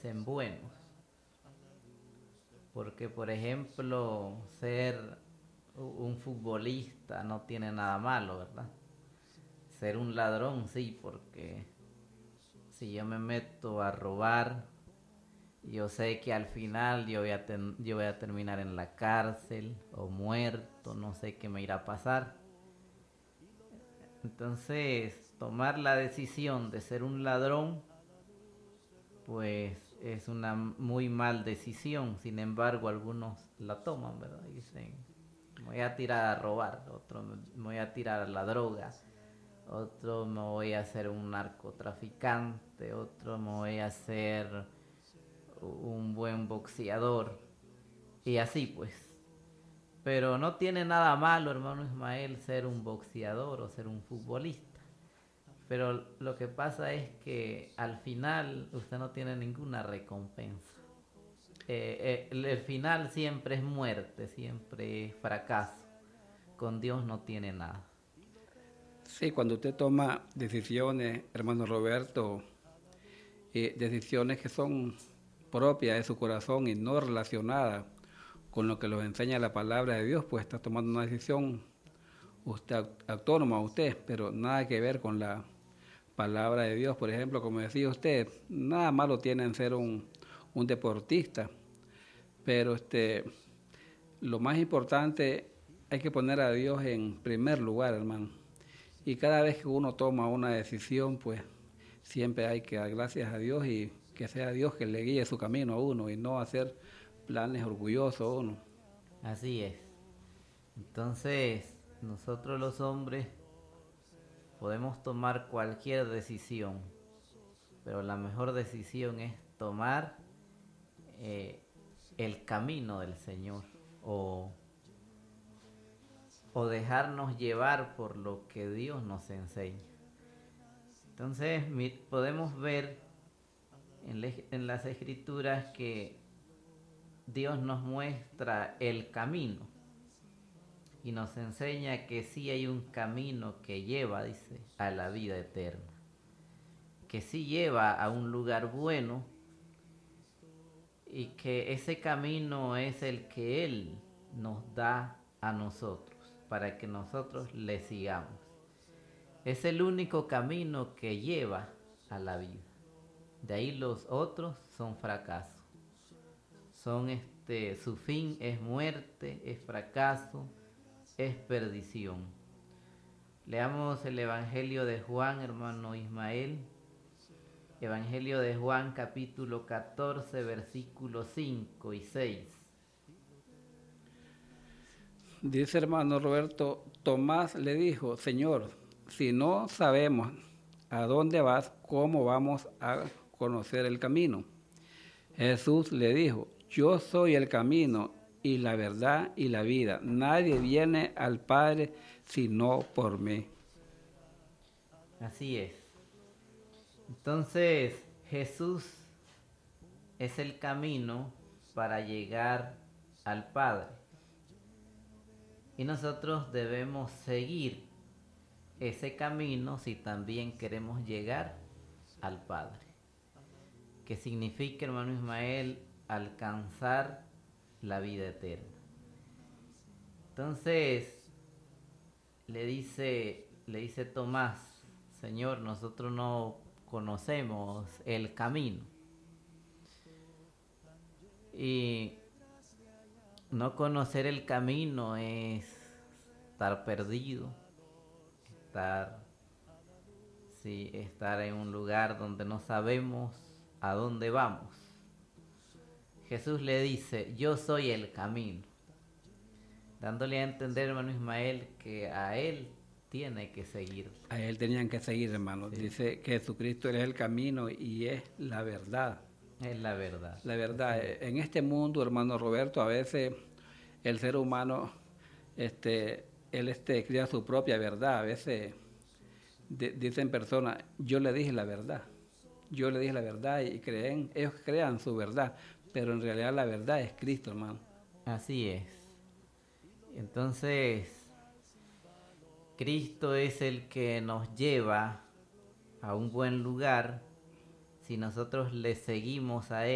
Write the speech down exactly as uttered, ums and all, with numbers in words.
dicen buenos. Porque, por ejemplo, ser un futbolista no tiene nada malo, ¿verdad? Ser un ladrón, sí, porque si yo me meto a robar, yo sé que al final yo voy a, ten- yo voy a terminar en la cárcel o muerto, no sé qué me irá a pasar. Entonces, tomar la decisión de ser un ladrón, pues es una muy mal decisión. Sin embargo, algunos la toman, ¿verdad? Y dicen, me voy a tirar a robar, otro me voy a tirar a la droga, otro me voy a hacer un narcotraficante, otro me voy a hacer un buen boxeador. Y así pues. Pero no tiene nada malo, hermano Ismael, ser un boxeador o ser un futbolista. Pero lo que pasa es que al final usted no tiene ninguna recompensa. Eh, eh, el, el final siempre es muerte, siempre es fracaso. Con Dios no tiene nada. Sí, cuando usted toma decisiones, hermano Roberto, eh, decisiones que son propias de su corazón y no relacionadas con lo que nos enseña la palabra de Dios, pues está tomando una decisión usted autónoma usted, pero nada que ver con la palabra de Dios. Por ejemplo, como decía usted, nada malo tiene en ser un, un deportista, pero este, lo más importante hay que poner a Dios en primer lugar, hermano. Y cada vez que uno toma una decisión, pues siempre hay que dar gracias a Dios y que sea Dios que le guíe su camino a uno y no hacer planes orgullosos a uno. Así es. Entonces, nosotros los hombres podemos tomar cualquier decisión, pero la mejor decisión es tomar eh, el camino del Señor o, o dejarnos llevar por lo que Dios nos enseña. Entonces mi, podemos ver en, le, en las escrituras que Dios nos muestra el camino y nos enseña que sí hay un camino que lleva, dice, a la vida eterna, que sí lleva a un lugar bueno y que ese camino es el que Él nos da a nosotros para que nosotros le sigamos. Es el único camino que lleva a la vida. De ahí los otros son fracaso. Son este, su fin es muerte, es fracaso, es perdición. Leamos el Evangelio de Juan, hermano Ismael. Evangelio de Juan, capítulo catorce, versículos cinco y seis. Dice hermano Roberto, Tomás le dijo, Señor, si no sabemos a dónde vas, ¿cómo vamos a conocer el camino? Jesús le dijo, yo soy el camino y la verdad y la vida. Nadie viene al Padre sino por mí. Así es. Entonces Jesús es el camino para llegar al Padre. Y nosotros debemos seguir ese camino si también queremos llegar al Padre. Que significa, hermano Ismael, alcanzar la vida eterna. Entonces le dice, le dice Tomás, Señor, nosotros no conocemos el camino. Y no conocer el camino es estar perdido, estar, sí, estar en un lugar donde no sabemos a dónde vamos. Jesús le dice, yo soy el camino, dándole a entender, hermano Ismael, que a él tiene que seguir. A él tenían que seguir, hermano. Sí, Dice que Jesucristo es el camino y es la verdad. es la verdad. La verdad, Así es. en este mundo, hermano Roberto, a veces el ser humano, este, él este, crea su propia verdad. A veces de, dicen personas, yo le dije la verdad, yo le dije la verdad y creen, ellos crean su verdad, pero en realidad la verdad es Cristo, hermano. Así es. Entonces, Cristo es el que nos lleva a un buen lugar si nosotros le seguimos a Él.